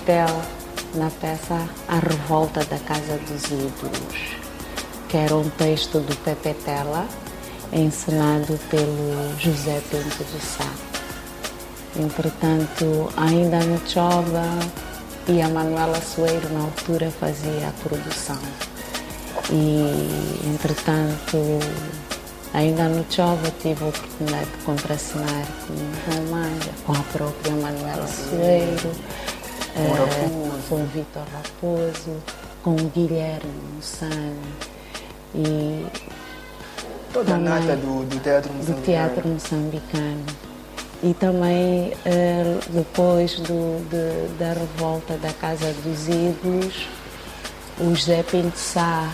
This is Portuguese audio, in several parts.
papel na peça A Revolta da Casa dos Ídolos, que era um texto do Pepe Tela, encenado pelo José Pinto de Sá. Entretanto, ainda não chove e a Manuela Soeiro, na altura, fazia a produção. E, entretanto, ainda no chove, tive a oportunidade de contracenar com o João Manja, com a própria Manuela Soeiro, com o Vitor Raposo, com o Guilherme Mussani e toda a nata do teatro moçambicano. E também, depois da revolta da Casa dos Ídolos, o José Pinto Sá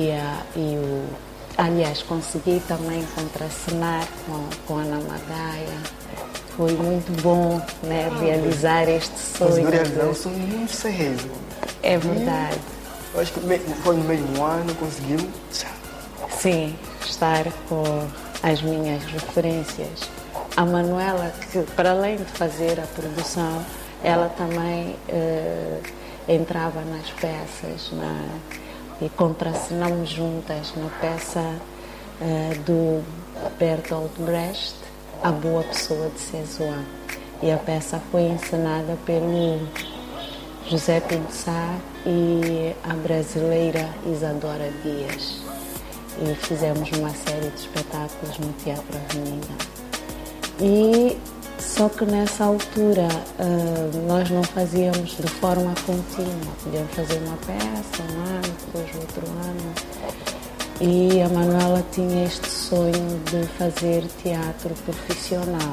aliás, consegui também contracenar com a Ana Magaia. Foi muito bom, né, realizar este sonho. Conseguiu realizar um sonho muito cedo. É verdade. Eu acho que foi no mesmo ano, conseguiu. Sim, estar com as minhas referências. A Manuela, que para além de fazer a produção, ela também entrava nas peças e contracenamos juntas na peça do Bertolt Brecht, A Boa Pessoa de Cézanne. E a peça foi encenada pelo José Pinto Sá e a brasileira Isadora Dias. E fizemos uma série de espetáculos no Teatro Avenida. E só que nessa altura nós não fazíamos de forma contínua. Podíamos fazer uma peça um ano, depois outro ano. E a Manuela tinha este sonho de fazer teatro profissional.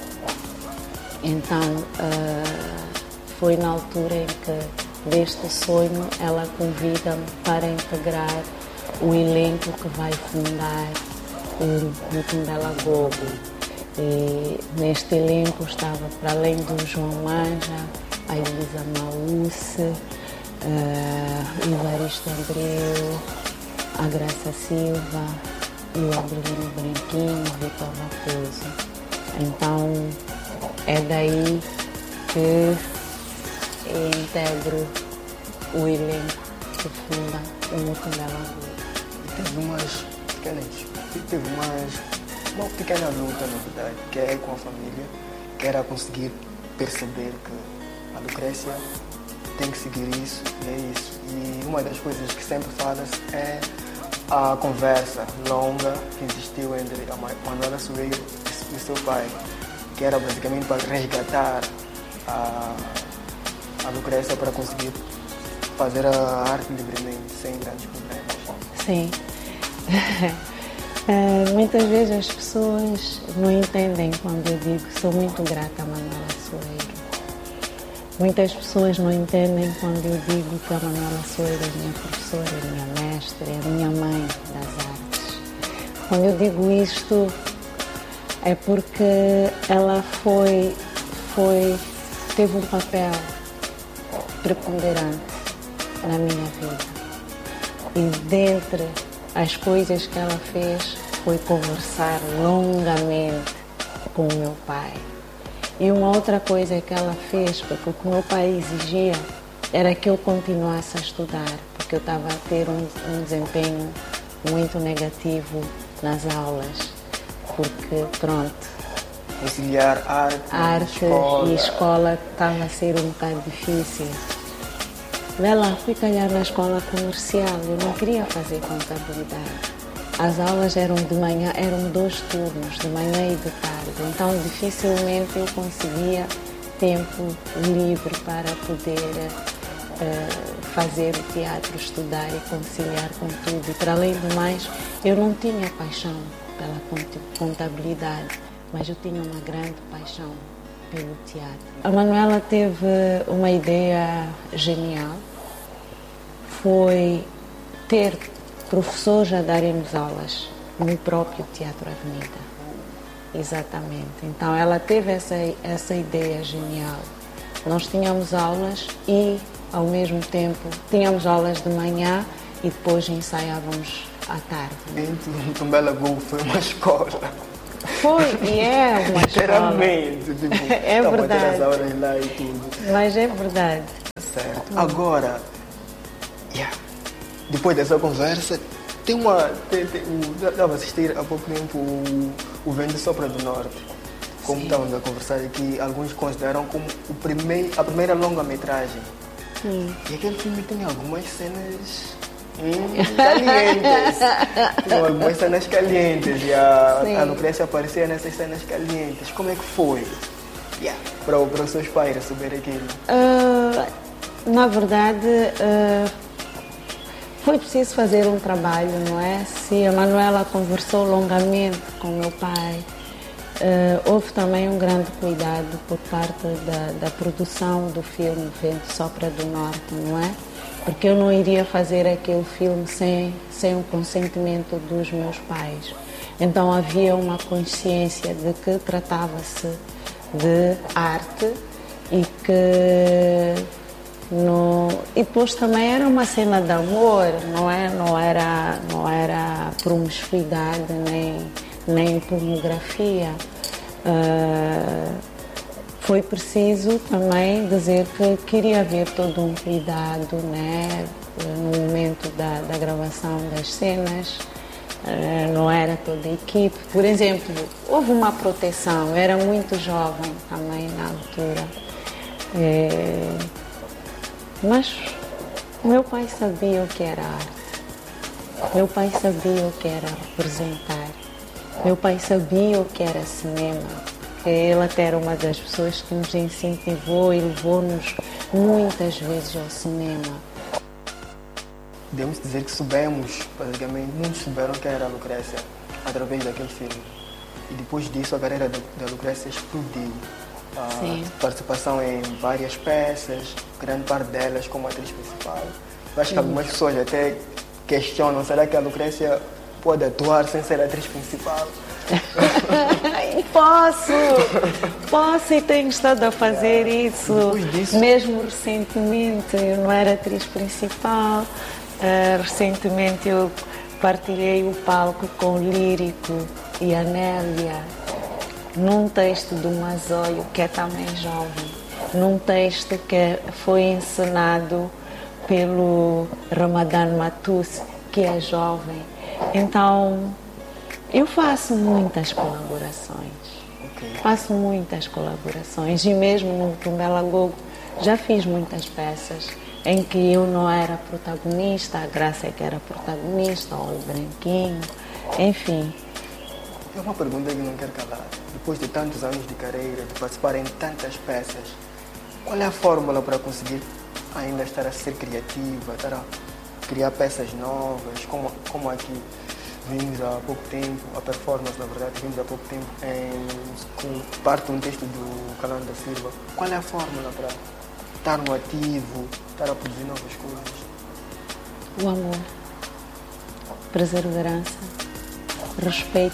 Então foi na altura em que deste sonho ela convida-me para integrar o elenco que vai fundar o Mutundela Gogo. E neste elenco estava, para além do João Manja, a Elisa Mausse, o Ivaristo Abreu, a Graça Silva e o Adelino Branquinho, o Vitor Raposo. Então é daí que eu integro o elenco que funda o Mutundela Gogo. Teve uma pequena luta, na verdade, que é com a família, que era conseguir perceber que a Lucrécia tem que seguir isso e é isso. E uma das coisas que sempre fala-se é a conversa longa que existiu entre a Manuela Soeiro e seu pai, que era basicamente para resgatar a Lucrécia para conseguir fazer a arte livremente, sem grandes problemas. Sim. Muitas vezes as pessoas não entendem quando eu digo que sou muito grata a Manuela Soeiro. Muitas pessoas não entendem quando eu digo que a Manuela Soeiro é minha professora, é minha mestre, é minha mãe das artes. Quando eu digo isto é porque ela teve um papel preponderante na minha vida. E dentre as coisas que ela fez foi conversar longamente com o meu pai. E uma outra coisa que ela fez, porque o que o meu pai exigia era que eu continuasse a estudar, porque eu estava a ter um desempenho muito negativo nas aulas, porque pronto, conciliar arte e escola estava a ser um bocado difícil. Ela fui calhar na escola comercial, eu não queria fazer contabilidade. As aulas eram de manhã, eram 2 turnos, de manhã e de tarde, então dificilmente eu conseguia tempo livre para poder fazer o teatro, estudar e conciliar com tudo. E para além do mais, eu não tinha paixão pela contabilidade, mas eu tinha uma grande paixão pelo teatro. A Manuela teve uma ideia genial, foi ter professores a darem-nos aulas no próprio Teatro Avenida. Exatamente. Então ela teve essa ideia genial. Nós tínhamos aulas e, ao mesmo tempo, tínhamos aulas de manhã e depois ensaiávamos à tarde. Então, Tumbela Gogo foi uma escola. Foi, e é uma escola. Literalmente, tipo, é verdade. As aulas lá e tudo. Mas é verdade. Certo. Agora, depois dessa conversa, eu estava a assistir há pouco tempo o Vento Sopra do Norte. Como estávamos a conversar aqui, alguns consideram como a primeira longa-metragem. E aquele filme tem algumas cenas calientes. Tem algumas cenas calientes. E a Lucrécia aparecia nessas cenas calientes. Como é que foi? Para os seus pais receber aquilo? Na verdade, foi preciso fazer um trabalho, não é? Se a Manuela conversou longamente com meu pai, houve também um grande cuidado por parte da produção do filme Vento Sopra do Norte, não é? Porque eu não iria fazer aquele filme sem o consentimento dos meus pais. Então havia uma consciência de que tratava-se de arte e que e depois também era uma cena de amor, não é? Não era promiscuidade nem pornografia. Foi preciso também dizer que queria haver todo um cuidado, né, no momento da gravação das cenas. Não era toda a equipe. Por exemplo, houve uma proteção, eu era muito jovem também na altura. Mas meu pai sabia o que era arte. Meu pai sabia o que era representar. Meu pai sabia o que era cinema. Ele até era uma das pessoas que nos incentivou e levou-nos muitas vezes ao cinema. Podemos dizer que soubemos, basicamente, muitos souberam que era a Lucrécia através daquele filme. E depois disso a carreira da Lucrécia explodiu. Participação em várias peças, grande parte delas como atriz principal. Eu acho que algumas pessoas até questionam, será que a Lucrécia pode atuar sem ser atriz principal? Posso e tenho estado a fazer isso. Mesmo recentemente, eu não era atriz principal. Recentemente eu partilhei o palco com o Lírico e a Nélia, num texto do Mazóio, que é também jovem, num texto que foi encenado pelo Ramadan Matus, que é jovem. Então, eu faço muitas colaborações. Faço muitas colaborações. E mesmo no Tumbela Gogo já fiz muitas peças em que eu não era protagonista, a Graça é que era protagonista, ou o Branquinho, enfim. É uma pergunta que não quero calar. Depois de tantos anos de carreira, de participar em tantas peças, qual é a fórmula para conseguir ainda estar a ser criativa, estar a criar peças novas, como aqui vimos há pouco tempo, a performance, na verdade, vimos há pouco tempo com parte de um texto do Calão da Silva. Qual é a fórmula para estar no ativo, estar a produzir novas coisas? O amor, perseverança, respeito